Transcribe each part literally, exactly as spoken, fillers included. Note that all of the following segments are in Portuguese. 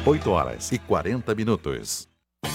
oito horas e quarenta minutos.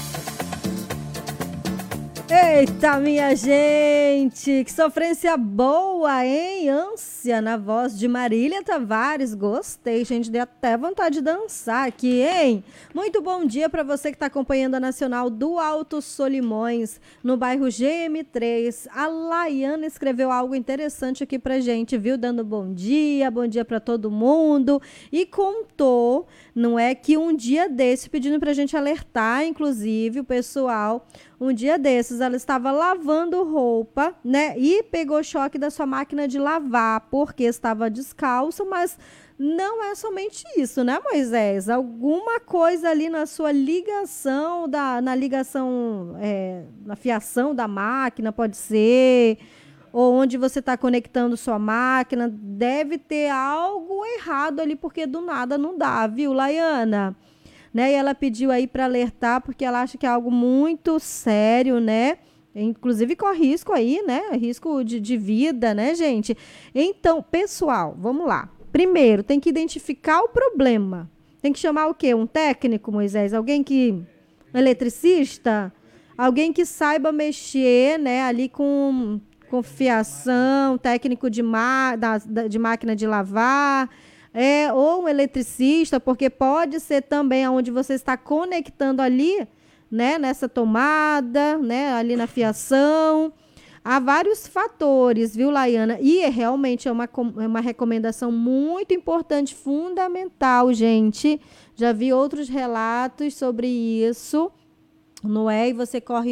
Eita, minha gente, que sofrência boa, hein? Ânsia na voz de Marília Tavares. Gostei, gente, deu até vontade de dançar aqui, hein? Muito bom dia para você que está acompanhando a Nacional do Alto Solimões, no bairro G M três. A Laiana escreveu algo interessante aqui pra gente, viu? Dando bom dia, bom dia para todo mundo. E contou, não é, que um dia desse, pedindo pra gente alertar, inclusive, o pessoal. Um dia desses, ela estava lavando roupa, né? E pegou choque da sua máquina de lavar, porque estava descalço, mas não é somente isso, né, Moisés? Alguma coisa ali na sua ligação, da, na ligação, é, na fiação da máquina, pode ser, ou onde você está conectando sua máquina, deve ter algo errado ali, porque do nada não dá, viu, Laiana? Né? E ela pediu aí para alertar, porque ela acha que é algo muito sério, né? Inclusive corre risco aí, né? Risco de, de vida, né, gente? Então, pessoal, vamos lá. Primeiro, tem que identificar o problema. Tem que chamar o quê? Um técnico, Moisés? Alguém que... Um eletricista? Alguém que saiba mexer, né? Ali com, com fiação, técnico de, ma, da, de máquina de lavar... É, ou um eletricista, porque pode ser também onde você está conectando ali, né, nessa tomada, né, ali na fiação. Há vários fatores, viu, Laiana? E é, realmente é uma, é uma recomendação muito importante, fundamental, gente. Já vi outros relatos sobre isso, não é? E você corre